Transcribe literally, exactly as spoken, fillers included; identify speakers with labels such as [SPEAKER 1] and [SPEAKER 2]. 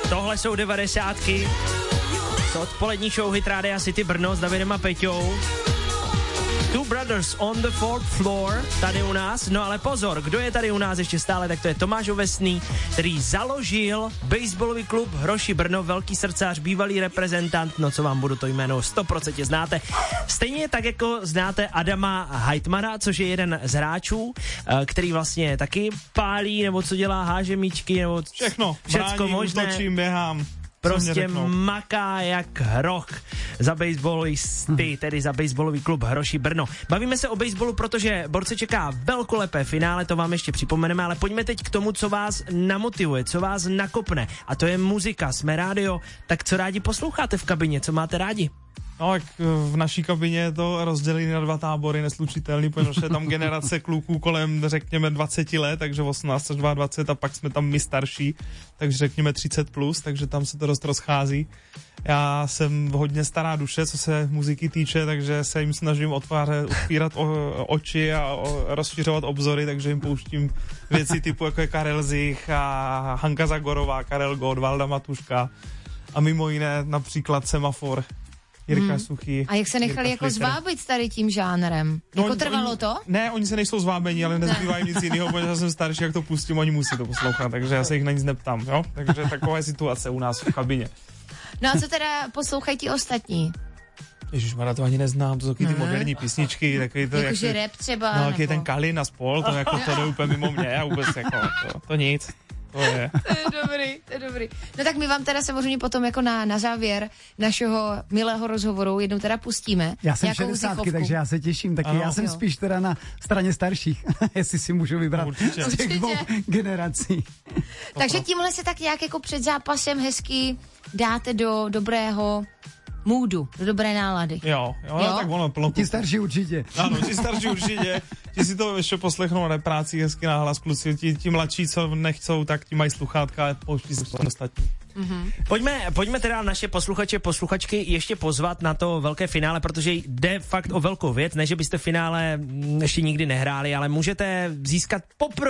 [SPEAKER 1] Tohle jsou devadesátky. To odpolední show Hit Rádia City Brno s Davidem a Peťou. Two Brothers on the Fourth Floor tady u nás. No ale pozor, kdo je tady u nás ještě stále, tak to je Tomáš Ovesný, který založil baseballový klub Hroši Brno, velký srdcář, bývalý reprezentant, no co vám budu to jméno sto procent znáte. Stejně tak jako znáte Adama Heitmana, což je jeden z hráčů, který vlastně taky pálí, nebo co dělá, háže míčky, nebo
[SPEAKER 2] všechno,
[SPEAKER 1] všecko
[SPEAKER 2] brání,
[SPEAKER 1] možné.
[SPEAKER 2] útočím, běhám.
[SPEAKER 1] Prostě maká jak hroch za baseballisty, tedy za baseballový klub Hroši Brno. Bavíme se o baseballu, protože borce čeká velkolepé finále, to vám ještě připomeneme, ale pojďme teď k tomu, co vás namotivuje, co vás nakopne. A to je muzika, jsme rádio, tak co rádi posloucháte v kabině, co máte rádi?
[SPEAKER 2] No, tak v naší kabině je to rozdělené na dva tábory neslučitelný, protože je tam generace kluků kolem, řekněme, dvacet let, takže osmnáct až dvacet dva a pak jsme tam my starší, takže řekněme třicet plus, takže tam se to dost rozchází. Já jsem hodně stará duše, co se muziky týče, takže se jim snažím otvářet, otvírat o, oči a o, rozšiřovat obzory, takže jim pouštím věci typu jako je Karel Zich a Hanka Zagorová, Karel Gott, Valda Matuška a mimo jiné například Semafor. Jirka hmm. Suchý.
[SPEAKER 3] A jak se nechali jako zvábit tady tím žánrem? No, jako trvalo to?
[SPEAKER 2] Ne, oni se nejsou zvábení, ale nezbývá jim nic jiného, protože já jsem starší, jak to pustím, oni musí to poslouchat, takže já se jich na nic neptám, jo? Takže taková je situace u nás v kabině.
[SPEAKER 3] No a co teda poslouchají ti ostatní?
[SPEAKER 2] Ježišmarja, to ani neznám, to jsou takový ty moderní písničky, takový to...
[SPEAKER 3] Jakože jak rap třeba,
[SPEAKER 2] No, jaký
[SPEAKER 3] nebo...
[SPEAKER 2] ten Kalin a spol, to jako to jde úplně mimo mě, já vůbec jako, to, to nic. To je.
[SPEAKER 3] To je dobrý, to je dobrý. No tak my vám teda samozřejmě potom jako na, na závěr našeho milého rozhovoru jednou teda pustíme.
[SPEAKER 4] Já jsem šedesátky, takže já se těším taky. Ano. Já jsem jo. spíš teda na straně starších, jestli si můžu vybrat
[SPEAKER 2] Určitě.
[SPEAKER 4] z těch dvou generací.
[SPEAKER 3] Takže tímhle se tak nějak jako před zápasem hezky dáte do dobrého můdu, do dobré nálady.
[SPEAKER 2] Jo, jo,
[SPEAKER 3] jo?
[SPEAKER 2] tak ono plno.
[SPEAKER 4] Ti starší určitě.
[SPEAKER 2] Ano, ti starší určitě. Ti si to ještě poslechnou na práci hezky na hlas, kluci. Ti, ti mladší, co nechcou, tak ti mají sluchátka a pouští se to ostatní.
[SPEAKER 1] Mm-hmm. Pojďme, pojďme teda naše posluchače, posluchačky ještě pozvat na to velké finále, protože jde fakt o velkou věc, ne, že byste finále ještě nikdy nehráli, ale můžete získat poprvé